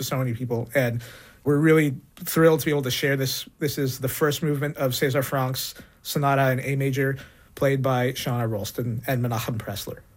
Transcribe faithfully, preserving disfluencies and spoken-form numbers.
to so many people. And we're really thrilled to be able to share this. This is the first movement of César Franck's Sonata in A major, played by Shauna Rolston and Menachem Pressler.